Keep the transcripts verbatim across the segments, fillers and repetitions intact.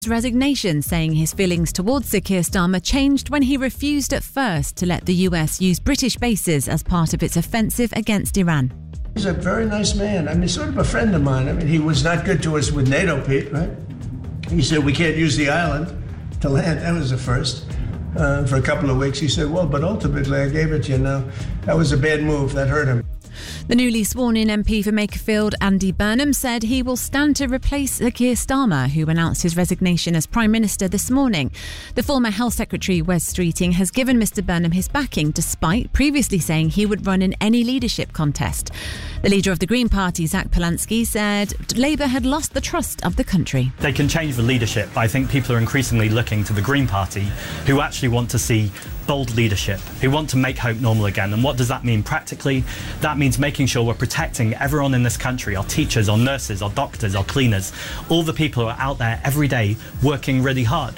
resignation, saying his feelings towards Sir Keir Starmer changed when he refused at first to let the U S use British bases as part of its offensive against Iran. He's a very nice man. I mean, sort of a friend of mine. I mean, he was not good to us with NATO, Pete, right? He said, we can't use the island to land. That was the first. Uh, for a couple of weeks, he said, well, but ultimately I gave it to you now. That was a bad move. That hurt him. The newly sworn-in M P for Makerfield, Andy Burnham, said he will stand to replace Sir Keir Starmer, who announced his resignation as Prime Minister this morning. The former Health Secretary, Wes Streeting, has given Mr Burnham his backing, despite previously saying he would run in any leadership contest. The leader of the Green Party, Zach Polanski, said Labour had lost the trust of the country. They can change the leadership, but I think people are increasingly looking to the Green Party, who actually want to see bold leadership, who want to make hope normal again. And what does that mean practically? That means making sure we're protecting everyone in this country, our teachers, our nurses, our doctors, our cleaners, all the people who are out there every day working really hard.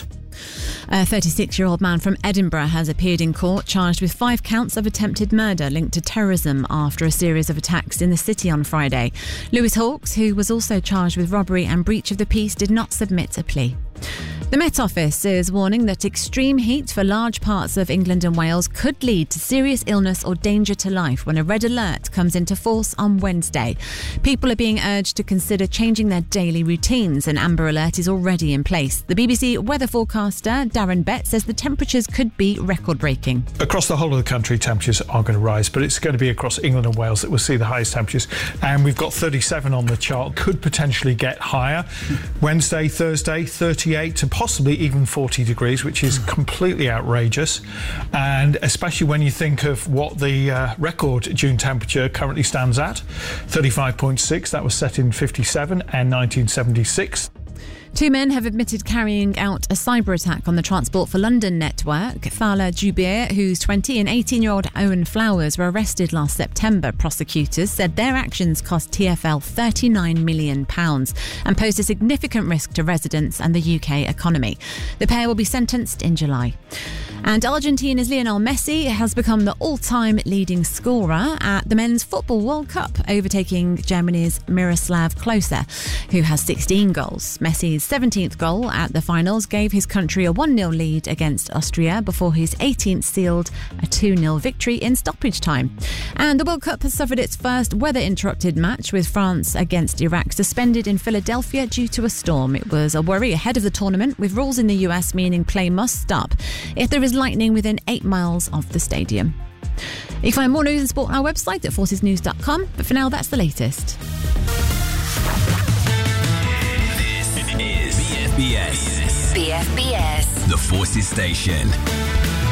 A thirty-six-year-old man from Edinburgh has appeared in court charged with five counts of attempted murder linked to terrorism after a series of attacks in the city on Friday. Lewis Hawkes, who was also charged with robbery and breach of the peace, did not submit a plea. The Met Office is warning that extreme heat for large parts of England and Wales could lead to serious illness or danger to life when a red alert comes into force on Wednesday. People are being urged to consider changing their daily routines. An amber alert is already in place. The B B C weather forecaster, Darren Bett, says the temperatures could be record-breaking. Across the whole of the country, temperatures are going to rise, but it's going to be across England and Wales that we'll see the highest temperatures. And we've got thirty-seven on the chart, could potentially get higher. Wednesday, Thursday, thirty-eight to possibly even forty degrees, which is completely outrageous. And especially when you think of what the uh, record June temperature currently stands at, thirty-five point six, that was set in fifty-seven and nineteen seventy-six. Two men have admitted carrying out a cyber attack on the Transport for London network. Thala Jubeir, who's twenty, and eighteen-year-old Owen Flowers were arrested last September. Prosecutors said their actions cost T F L thirty-nine million pounds and posed a significant risk to residents and the U K economy. The pair will be sentenced in July. And Argentina's Lionel Messi has become the all-time leading scorer at the Men's Football World Cup, overtaking Germany's Miroslav Klose, who has sixteen goals. Messi's seventeenth goal at the finals gave his country a one nil lead against Austria before his eighteenth sealed a two nil victory in stoppage time. And the World Cup has suffered its first weather-interrupted match, with France against Iraq suspended in Philadelphia due to a storm. It was a worry ahead of the tournament, with rules in the U S meaning play must stop if there is lightning within eight miles of the stadium. You can find more news and sport on our website at forces news dot com, but for now, that's the latest. This is B F B S. B F B S. The Forces Station.